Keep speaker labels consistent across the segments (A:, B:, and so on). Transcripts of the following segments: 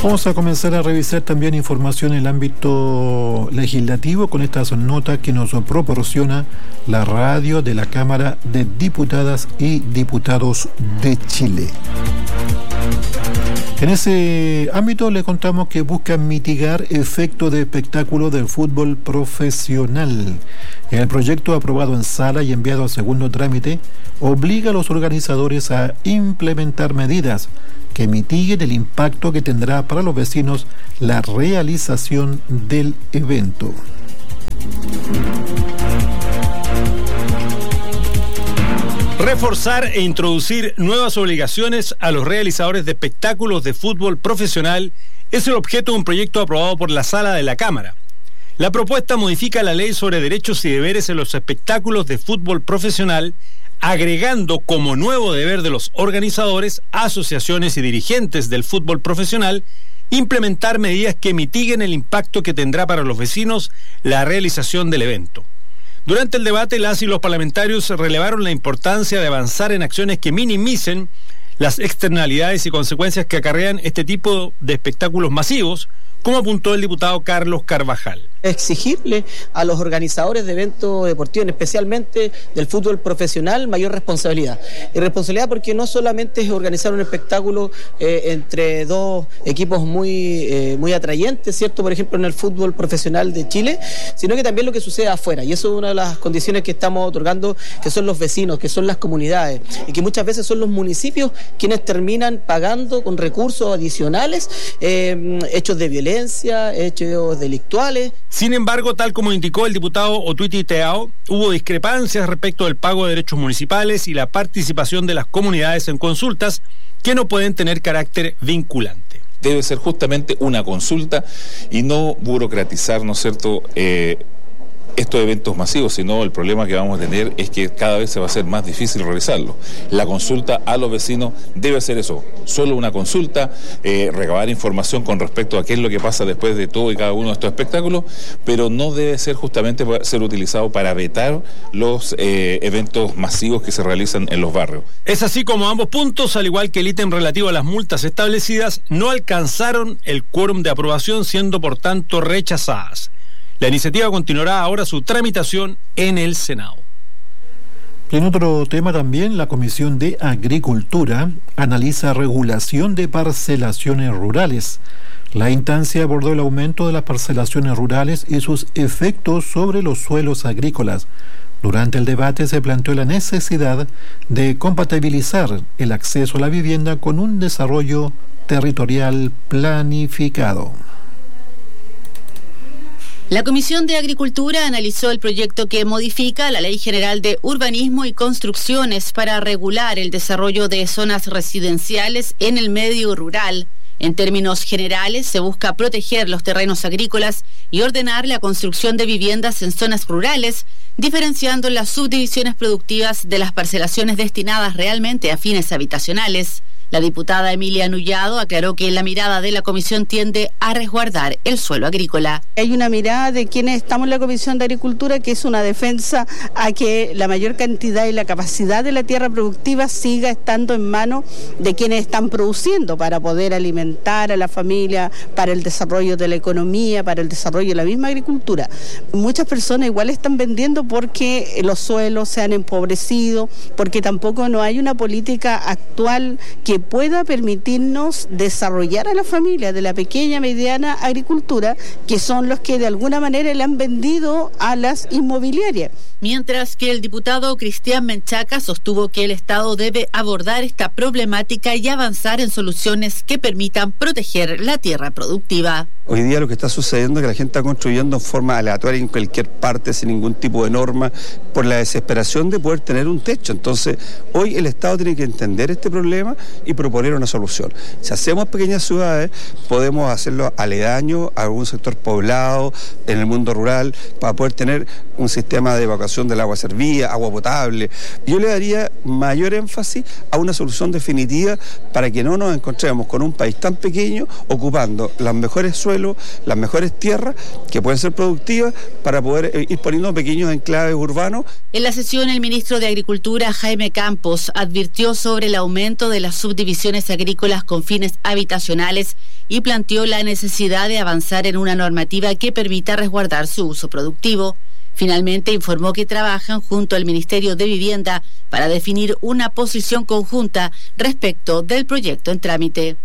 A: Vamos a comenzar a revisar también información en el ámbito legislativo con estas notas que nos proporciona la radio de la Cámara de Diputadas y Diputados de Chile. En ese ámbito le contamos que buscan mitigar efectos de espectáculo del fútbol profesional. El proyecto aprobado en sala y enviado a segundo trámite obliga a los organizadores a implementar medidas que mitiguen el impacto que tendrá para los vecinos la realización del evento.
B: Reforzar e introducir nuevas obligaciones a los realizadores de espectáculos de fútbol profesional es el objeto de un proyecto aprobado por la Sala de la Cámara. La propuesta modifica la ley sobre derechos y deberes en los espectáculos de fútbol profesional, agregando como nuevo deber de los organizadores, asociaciones y dirigentes del fútbol profesional, implementar medidas que mitiguen el impacto que tendrá para los vecinos la realización del evento. Durante el debate, las y los parlamentarios relevaron la importancia de avanzar en acciones que minimicen las externalidades y consecuencias que acarrean este tipo de espectáculos masivos, como apuntó el diputado Carlos Carvajal.
C: Exigirle a los organizadores de eventos deportivos, especialmente del fútbol profesional, mayor responsabilidad. Y responsabilidad porque no solamente es organizar un espectáculo entre dos equipos muy atrayentes, ¿cierto? Por ejemplo, en el fútbol profesional de Chile, sino que también lo que sucede afuera. Y eso es una de las condiciones que estamos otorgando, que son los vecinos, que son las comunidades, y que muchas veces son los municipios quienes terminan pagando con recursos adicionales hechos de violencia, hechos delictuales.
B: Sin embargo, tal como indicó el diputado Otuiti Teao, hubo discrepancias respecto del pago de derechos municipales y la participación de las comunidades en consultas que no pueden tener carácter vinculante.
D: Debe ser justamente una consulta y no burocratizar, ¿no es cierto?, estos eventos masivos, sino el problema que vamos a tener es que cada vez se va a hacer más difícil realizarlo. La consulta a los vecinos debe ser eso, solo una consulta, recabar información con respecto a qué es lo que pasa después de todo y cada uno de estos espectáculos, pero no debe ser justamente ser utilizado para vetar los eventos masivos que se realizan en los barrios.
B: Es así como ambos puntos, al igual que el ítem relativo a las multas establecidas, no alcanzaron el quórum de aprobación, siendo por tanto rechazadas. La iniciativa continuará ahora su tramitación en el Senado.
A: En otro tema también, la Comisión de Agricultura analiza regulación de parcelaciones rurales. La instancia abordó el aumento de las parcelaciones rurales y sus efectos sobre los suelos agrícolas. Durante el debate se planteó la necesidad de compatibilizar el acceso a la vivienda con un desarrollo territorial planificado.
E: La Comisión de Agricultura analizó el proyecto que modifica la Ley General de Urbanismo y Construcciones para regular el desarrollo de zonas residenciales en el medio rural. En términos generales, se busca proteger los terrenos agrícolas y ordenar la construcción de viviendas en zonas rurales, diferenciando las subdivisiones productivas de las parcelaciones destinadas realmente a fines habitacionales. La diputada Emilia Nullado aclaró que la mirada de la comisión tiende a resguardar el suelo agrícola.
F: Hay una mirada de quienes estamos en la Comisión de Agricultura que es una defensa a que la mayor cantidad y la capacidad de la tierra productiva siga estando en manos de quienes están produciendo para poder alimentar a la familia, para el desarrollo de la economía, para el desarrollo de la misma agricultura. Muchas personas igual están vendiendo porque los suelos se han empobrecido, porque tampoco no hay una política actual que pueda permitirnos desarrollar a la familia de la pequeña, mediana agricultura, que son los que de alguna manera le han vendido a las inmobiliarias.
E: Mientras que el diputado Cristian Menchaca sostuvo que el Estado debe abordar esta problemática y avanzar en soluciones que permitan proteger la tierra productiva.
G: Hoy día lo que está sucediendo es que la gente está construyendo en forma aleatoria en cualquier parte, sin ningún tipo de norma, por la desesperación de poder tener un techo. Entonces, hoy el Estado tiene que entender este problema y proponer una solución. Si hacemos pequeñas ciudades, podemos hacerlo aledaño a algún sector poblado, en el mundo rural, para poder tener un sistema de evacuación del agua servida, agua potable. Yo le daría mayor énfasis a una solución definitiva para que no nos encontremos con un país tan pequeño ocupando los mejores suelos, las mejores tierras que pueden ser productivas para poder ir poniendo pequeños enclaves urbanos.
E: En la sesión, el ministro de Agricultura, Jaime Campos, advirtió sobre el aumento de las subdivisiones agrícolas con fines habitacionales y planteó la necesidad de avanzar en una normativa que permita resguardar su uso productivo. Finalmente, informó que trabajan junto al Ministerio de Vivienda para definir una posición conjunta respecto del proyecto en trámite.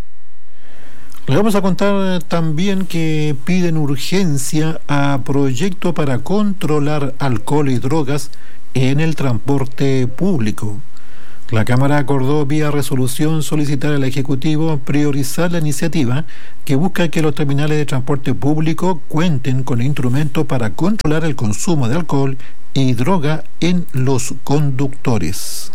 A: Le vamos a contar también que piden urgencia a proyecto para controlar alcohol y drogas en el transporte público. La Cámara acordó vía resolución solicitar al Ejecutivo priorizar la iniciativa que busca que los terminales de transporte público cuenten con instrumentos para controlar el consumo de alcohol y droga en los conductores.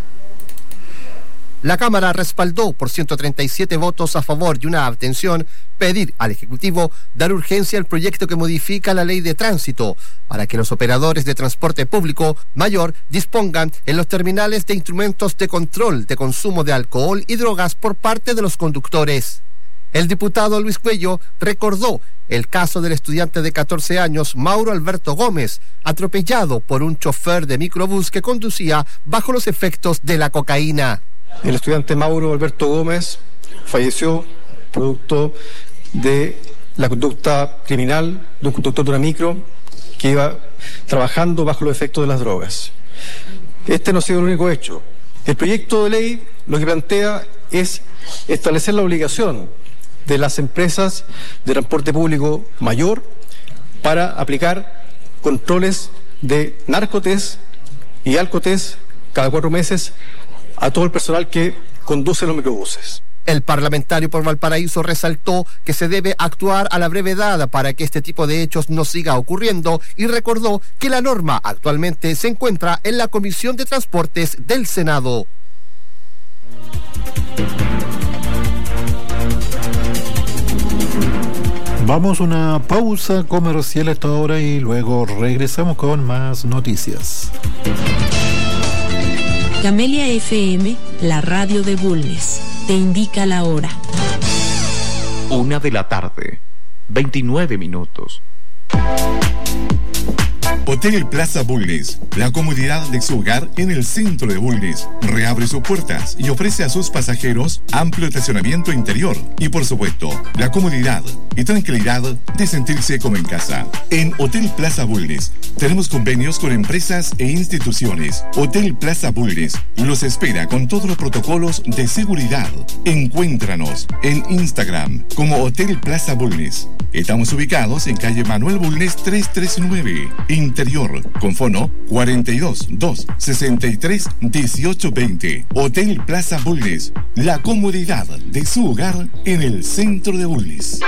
H: La Cámara respaldó por 137 votos a favor y una abstención pedir al Ejecutivo dar urgencia al proyecto que modifica la ley de tránsito para que los operadores de transporte público mayor dispongan en los terminales de instrumentos de control de consumo de alcohol y drogas por parte de los conductores. El diputado Luis Cuello recordó el caso del estudiante de 14 años Mauro Alberto Gómez, atropellado por un chofer de microbús que conducía bajo los efectos de la cocaína.
I: El estudiante Mauro Alberto Gómez falleció producto de la conducta criminal de un conductor de una micro que iba trabajando bajo los efectos de las drogas. Este no ha sido el único hecho. El proyecto de ley lo que plantea es establecer la obligación de las empresas de transporte público mayor para aplicar controles de narcotest y alcotest cada 4 meses a todo el personal que conduce los microbuses.
H: El parlamentario por Valparaíso resaltó que se debe actuar a la brevedad para que este tipo de hechos no siga ocurriendo y recordó que la norma actualmente se encuentra en la Comisión de Transportes del Senado.
A: Vamos a una pausa comercial a esta hora y luego regresamos con más noticias.
J: Camelia FM, la radio de Bulnes, te indica la hora.
K: 1:00 p.m, 29 minutos.
L: Hotel Plaza Bulnes, la comodidad de su hogar en el centro de Bulnes, reabre sus puertas y ofrece a sus pasajeros amplio estacionamiento interior y, por supuesto, la comodidad y tranquilidad de sentirse como en casa. En Hotel Plaza Bulnes tenemos convenios con empresas e instituciones. Hotel Plaza Bulnes los espera con todos los protocolos de seguridad. Encuéntranos en Instagram como Hotel Plaza Bulnes. Estamos ubicados en calle Manuel Bulnes 339, Interior, con fono 42 2 63 18 20. Hotel Plaza Bulnes, la comodidad de su hogar en el centro de Bulnes.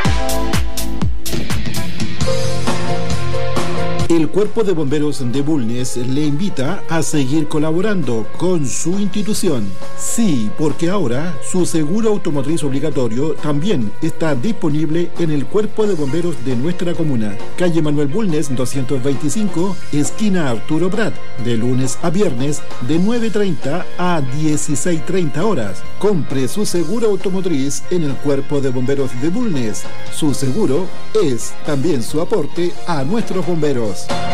A: El Cuerpo de Bomberos de Bulnes le invita a seguir colaborando con su institución. Sí, porque ahora su seguro automotriz obligatorio también está disponible en el Cuerpo de Bomberos de nuestra comuna. Calle Manuel Bulnes 225, esquina Arturo Prat, de lunes a viernes de 9:30 a 16:30 horas. Compre su seguro automotriz en el Cuerpo de Bomberos de Bulnes. Su seguro es también su aporte a nuestros bomberos.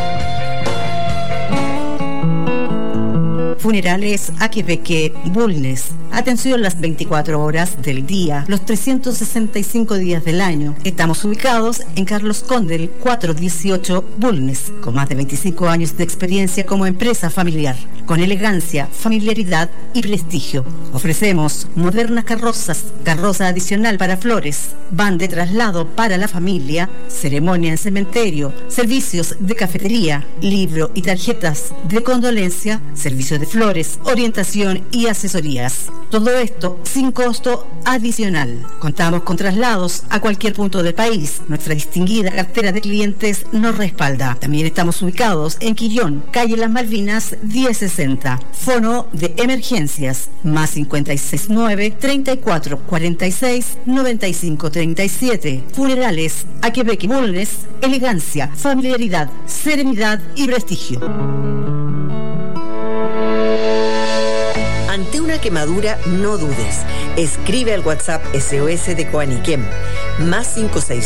M: Funerales Aquiveque Bulnes. Atención las 24 horas del día, los 365 días del año. Estamos ubicados en Carlos Condel 418 Bulnes, con más de 25 años de experiencia como empresa familiar, con elegancia, familiaridad y prestigio. Ofrecemos modernas carrozas, carroza adicional para flores, van de traslado para la familia, ceremonia en cementerio, servicios de cafetería, libro y tarjetas de condolencia, servicio de flores, orientación y asesorías. Todo esto sin costo adicional. Contamos con traslados a cualquier punto del país. Nuestra distinguida cartera de clientes nos respalda. También estamos ubicados en Quillón, calle Las Malvinas 1060. Fono de emergencias más 569-3446-9537. Funerales a Quebec Bulnes, elegancia, familiaridad, serenidad y prestigio.
N: Ante una quemadura, no dudes. Escribe al WhatsApp SOS de Coaniquem, más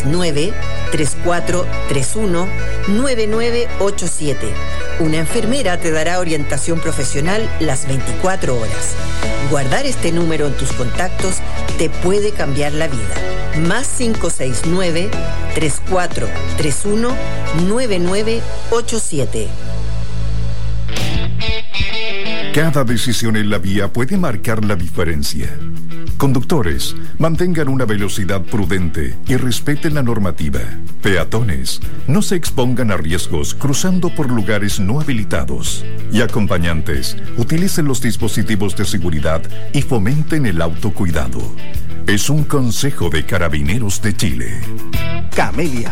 N: 569-3431-9987. Una enfermera te dará orientación profesional las 24 horas. Guardar este número en tus contactos te puede cambiar la vida. Más 569-3431-9987.
O: Cada decisión en la vía puede marcar la diferencia. Conductores, mantengan una velocidad prudente y respeten la normativa. Peatones, no se expongan a riesgos cruzando por lugares no habilitados. Y acompañantes, utilicen los dispositivos de seguridad y fomenten el autocuidado. Es un consejo de Carabineros de Chile.
H: Camelia.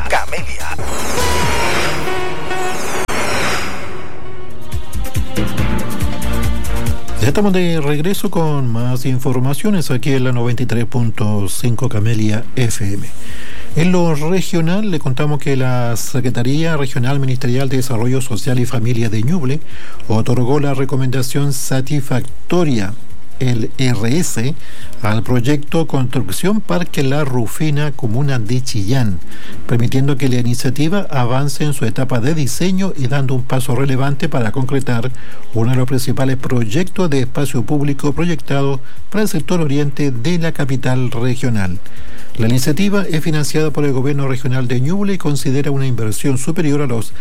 A: Ya estamos de regreso con más informaciones aquí en la 93.5 Camelia FM. En lo regional le contamos que la Secretaría Regional Ministerial de Desarrollo Social y Familia de Ñuble otorgó la recomendación satisfactoria, el RS, al proyecto Construcción Parque La Rufina, comuna de Chillán, permitiendo que la iniciativa avance en su etapa de diseño y dando un paso relevante para concretar uno de los principales proyectos de espacio público proyectado para el sector oriente de la capital regional. La iniciativa es financiada por el Gobierno Regional de Ñuble y considera una inversión superior a los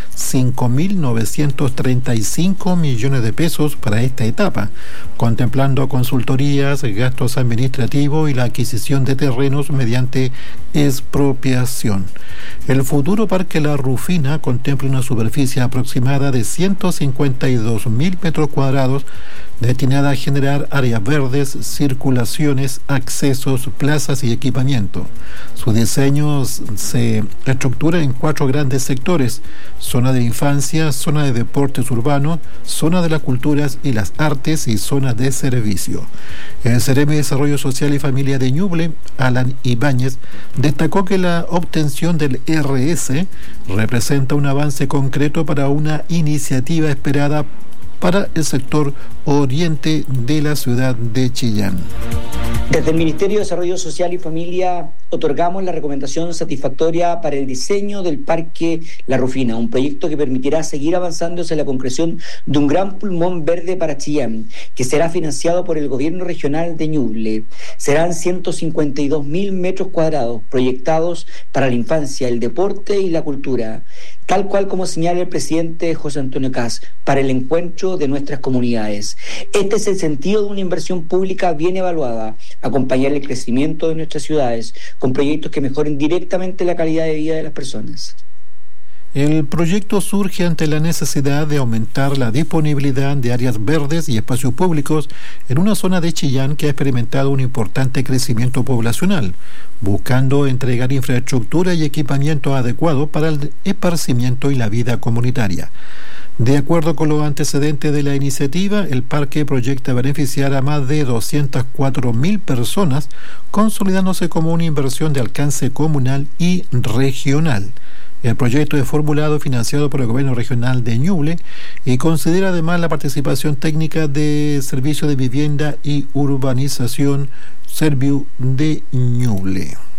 A: 5.935 millones de pesos para esta etapa, contemplando consultorías, gastos administrativos y la adquisición de terrenos mediante expropiación. El futuro Parque La Rufina contempla una superficie aproximada de 152.000 metros cuadrados destinada a generar áreas verdes, circulaciones, accesos, plazas y equipamiento. Su diseño se estructura en 4 grandes sectores: zona de infancia, zona de deportes urbanos, zona de las culturas y las artes y zona de servicio. El CRM de Desarrollo Social y Familia de Ñuble, Alan Ibáñez, destacó que la obtención del RS representa un avance concreto para una iniciativa esperada para el sector oriente de la ciudad de Chillán.
P: Desde el Ministerio de Desarrollo Social y Familia otorgamos la recomendación satisfactoria para el diseño del Parque La Rufina, un proyecto que permitirá seguir avanzando hacia la concreción de un gran pulmón verde para Chillán, que será financiado por el Gobierno Regional de Ñuble. Serán 152.000 metros cuadrados proyectados para la infancia, el deporte y la cultura, tal cual como señala el presidente José Antonio Kast, para el encuentro de nuestras comunidades. Este es el sentido de una inversión pública bien evaluada: acompañar el crecimiento de nuestras ciudades con proyectos que mejoren directamente la calidad de vida de las personas.
A: El proyecto surge ante la necesidad de aumentar la disponibilidad de áreas verdes y espacios públicos en una zona de Chillán que ha experimentado un importante crecimiento poblacional, buscando entregar infraestructura y equipamiento adecuado para el esparcimiento y la vida comunitaria. De acuerdo con los antecedentes de la iniciativa, el parque proyecta beneficiar a más de 204.000 personas, consolidándose como una inversión de alcance comunal y regional. El proyecto es formulado y financiado por el Gobierno Regional de Ñuble y considera además la participación técnica de Servicio de Vivienda y Urbanización, Serviu de Ñuble.